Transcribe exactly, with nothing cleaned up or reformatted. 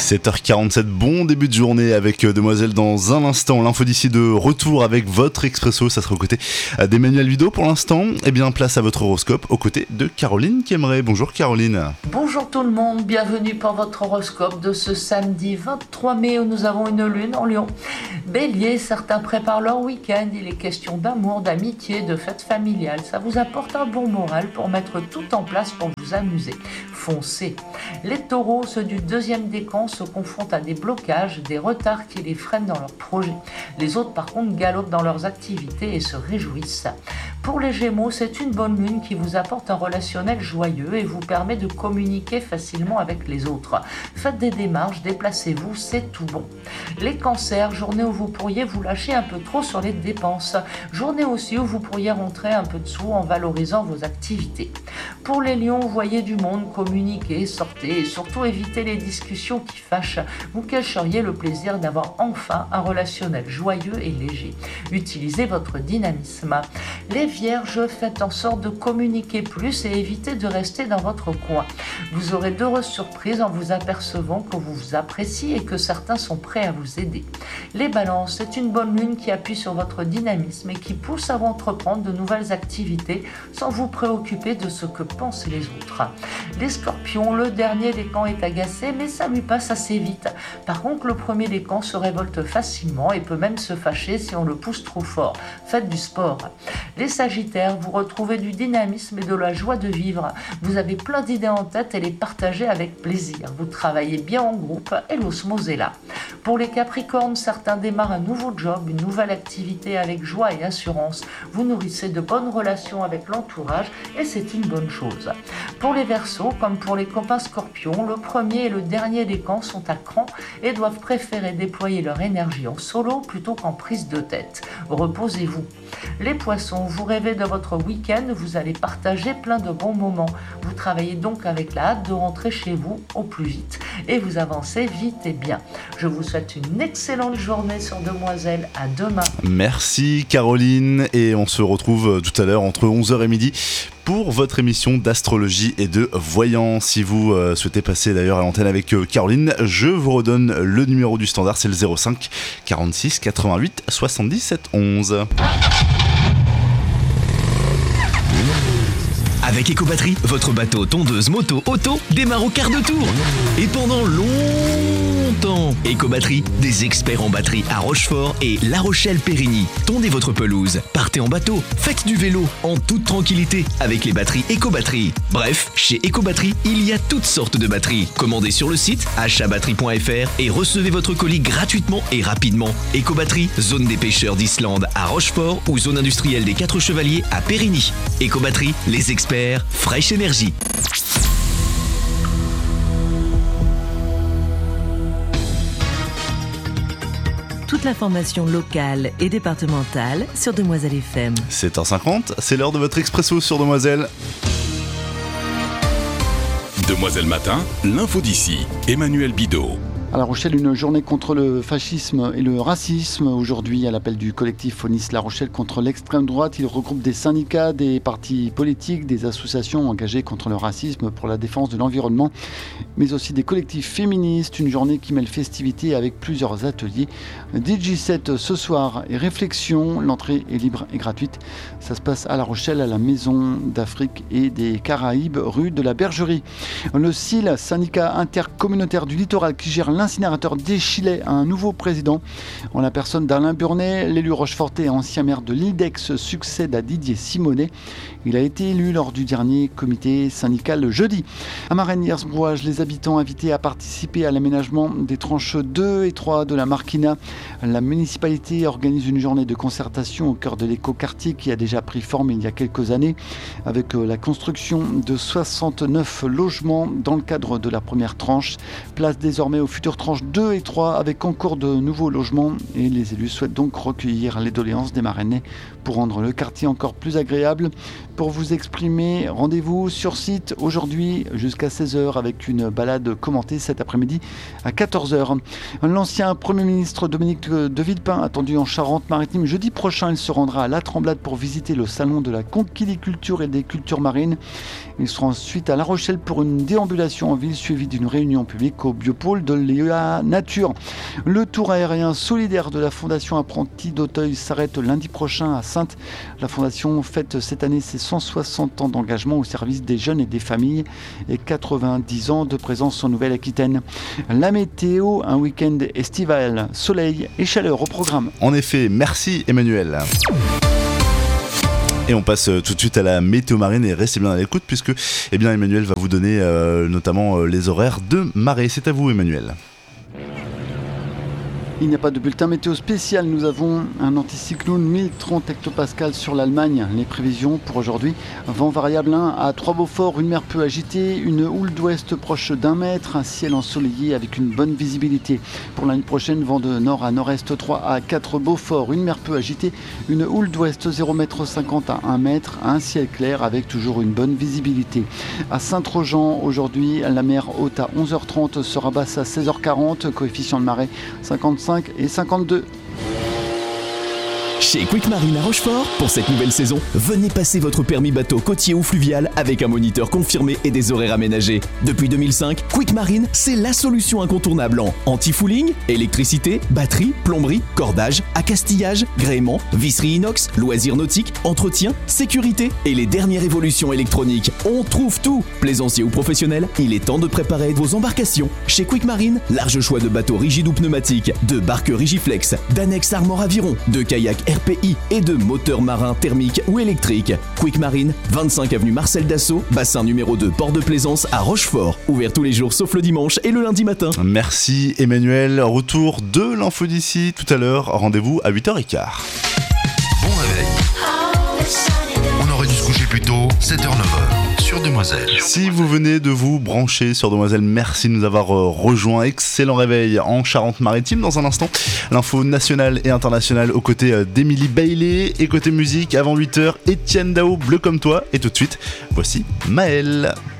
sept heures quarante-sept, bon début de journée avec Demoiselle dans un instant. L'info d'ici de retour avec votre Expresso, ça sera aux côtés d'Emmanuel Vido pour l'instant. Et bien place à votre horoscope aux côtés de Caroline Kemmerer. Bonjour Caroline. Bonjour tout le monde, bienvenue pour votre horoscope de ce samedi vingt-trois mai où nous avons une lune en Lion. Bélier, certains préparent leur week-end, il est question d'amour, d'amitié, de fête familiale. Ça vous apporte un bon moral pour mettre tout en place pour vous amuser. Foncez. Les taureaux, ceux du deuxième décan, se confrontent à des blocages, des retards qui les freinent dans leurs projets. Les autres par contre galopent dans leurs activités et se réjouissent. Pour les Gémeaux, c'est une bonne lune qui vous apporte un relationnel joyeux et vous permet de communiquer facilement avec les autres. Faites des démarches, déplacez-vous, c'est tout bon. Les Cancers, journée où vous pourriez vous lâcher un peu trop sur les dépenses. Journée aussi où vous pourriez rentrer un peu de sous en valorisant vos activités. Pour les Lions, voyez du monde, communiquez, sortez et surtout évitez les discussions qui fâchent. Vous cacheriez le plaisir d'avoir enfin un relationnel joyeux et léger. Utilisez votre dynamisme. Les Vierges, faites en sorte de communiquer plus et évitez de rester dans votre coin. Vous aurez d'heureuses surprises en vous apercevant que vous vous appréciez et que certains sont prêts à vous aider. Les Balances, c'est une bonne lune qui appuie sur votre dynamisme et qui pousse à entreprendre de nouvelles activités sans vous préoccuper de ce que pensent les autres. Les Scorpions, le dernier décan est agacé mais ça lui passe assez vite. Par contre, le premier décan se révolte facilement et peut même se fâcher si on le pousse trop fort. Faites du sport. Les Sagittaires, vous retrouvez du dynamisme et de la joie de vivre. Vous avez plein d'idées en tête et les partagez avec plaisir. Vous travaillez bien en groupe et l'osmose est là. Pour les Capricornes, certains démarrent un nouveau job, une nouvelle activité avec joie et assurance. Vous nourrissez de bonnes relations avec l'entourage et c'est une bonne chose. Pour les Verseaux, comme pour les copains Scorpions, le premier et le dernier décan sont à cran et doivent préférer déployer leur énergie en solo plutôt qu'en prise de tête. Reposez-vous. Les Poissons, vous rêvez de votre week-end, vous allez partager plein de bons moments. Vous travaillez donc avec la hâte de rentrer chez vous au plus vite et vous avancez vite et bien. Je vous souhaite une excellente journée sur Demoiselle. À demain. Merci Caroline et on se retrouve tout à l'heure entre onze heures et midi pour votre émission d'astrologie et de voyance. Si vous euh, souhaitez passer d'ailleurs à l'antenne avec euh, Caroline, je vous redonne le numéro du standard, c'est le zéro cinq quarante-six quatre-vingt-huit soixante-dix-sept onze. Avec Ecobatterie, votre bateau, tondeuse, moto, auto démarre au quart de tour. Et pendant longtemps, Ecobatterie, des experts en batterie à Rochefort et La Rochelle-Périgny. Tondez votre pelouse, partez en bateau, faites du vélo en toute tranquillité avec les batteries Ecobatterie. Bref, chez Ecobatterie, il y a toutes sortes de batteries. Commandez sur le site achat batterie point f r et recevez votre colis gratuitement et rapidement. Ecobatterie, zone des pêcheurs d'Islande à Rochefort ou zone industrielle des Quatre Chevaliers à Périgny. Ecobatterie, les experts Fresh Energy. Toute l'information locale et départementale sur Demoiselle F M. sept heures cinquante, c'est l'heure de votre Expresso sur Demoiselle. Demoiselle Matin, l'info d'ici, Emmanuel Bido. À La Rochelle, une journée contre le fascisme et le racisme. Aujourd'hui, à l'appel du collectif Faunis La Rochelle contre l'extrême droite, il regroupe des syndicats, des partis politiques, des associations engagées contre le racisme pour la défense de l'environnement, mais aussi des collectifs féministes. Une journée qui mêle festivité avec plusieurs ateliers. D J set ce soir et réflexion. L'entrée est libre et gratuite. Ça se passe à La Rochelle, à la Maison d'Afrique et des Caraïbes, rue de la Bergerie. Le S I L, syndicat intercommunautaire du littoral qui gère l'incinérateur d'Échillais a un nouveau président. En la personne d'Alain Burnet, l'élu rochefortais et ancien maire de l'Idex succède à Didier Simonet. Il a été élu lors du dernier comité syndical jeudi. À Marennes-Hiersbrouage, les habitants invités à participer à l'aménagement des tranches deux et trois de la Marquina. La municipalité organise une journée de concertation au cœur de l'écoquartier qui a déjà pris forme il y a quelques années avec la construction de soixante-neuf logements dans le cadre de la première tranche. Place désormais aux futures tranches deux et trois avec encore de nouveaux logements et les élus souhaitent donc recueillir les doléances des Marennais pour rendre le quartier encore plus agréable. Pour vous exprimer, rendez-vous sur site aujourd'hui jusqu'à seize heures avec une balade commentée cet après-midi à quatorze heures. L'ancien Premier ministre Dominique de Villepin attendu en Charente-Maritime jeudi prochain, il se rendra à La Tremblade pour visiter le salon de la conquiliculture et des cultures marines. Il sera ensuite à La Rochelle pour une déambulation en ville suivie d'une réunion publique au biopôle de Léon. Miola Nature. Le tour aérien solidaire de la Fondation Apprentis d'Auteuil s'arrête lundi prochain à Saintes. La Fondation fête cette année ses cent soixante ans d'engagement au service des jeunes et des familles et quatre-vingt-dix ans de présence en Nouvelle-Aquitaine. La météo, un week-end estival, soleil et chaleur au programme. En effet, merci Emmanuel. Et on passe tout de suite à la météo marine et restez bien à l'écoute puisque eh bien, Emmanuel va vous donner euh, notamment euh, les horaires de marée. C'est à vous Emmanuel. Il n'y a pas de bulletin météo spécial. Nous avons un anticyclone mille trente hectopascales sur l'Allemagne. Les prévisions pour aujourd'hui, vent variable un à trois Beaufort, une mer peu agitée, une houle d'ouest proche d'un mètre, un ciel ensoleillé avec une bonne visibilité. Pour l'année prochaine, vent de nord à nord-est trois à quatre Beaufort, une mer peu agitée, une houle d'ouest zéro virgule cinquante mètres à un mètre, un ciel clair avec toujours une bonne visibilité. À Saint-Trojan, aujourd'hui, la mer haute à onze heures trente sera basse à seize heures quarante, coefficient de marée cinquante-cinq et cinquante-deux. Chez Quick Marine à Rochefort, pour cette nouvelle saison, venez passer votre permis bateau côtier ou fluvial avec un moniteur confirmé et des horaires aménagés. Depuis deux mille cinq, Quick Marine, c'est la solution incontournable en anti-fouling, électricité, batterie, plomberie, cordage, accastillage, gréement, visserie inox, loisirs nautiques, entretien, sécurité et les dernières évolutions électroniques. On trouve tout. Plaisancier ou professionnel, il est temps de préparer vos embarcations. Chez Quick Marine, large choix de bateaux rigides ou pneumatiques, de barques Rigiflex, d'annexes Armor Aviron, de kayak R P I et de moteurs marins thermiques ou électriques. Quick Marine, vingt-cinq avenue Marcel Dassault, bassin numéro deux, port de Plaisance à Rochefort. Ouvert tous les jours sauf le dimanche et le lundi matin. Merci Emmanuel. Retour de l'info d'ici tout à l'heure. Rendez-vous à huit heures quinze. Bon réveil. On aurait dû se coucher plus tôt, sept heures neuf heures. Sur Demoiselle. Si vous venez de vous brancher sur Demoiselle, merci de nous avoir euh, rejoints. Excellent réveil en Charente-Maritime. Dans un instant, l'info nationale et internationale aux côtés euh, d'Émilie Bailey. Et côté musique, avant huit heures, Étienne Dao, Bleu comme toi. Et tout de suite, voici Maëlle.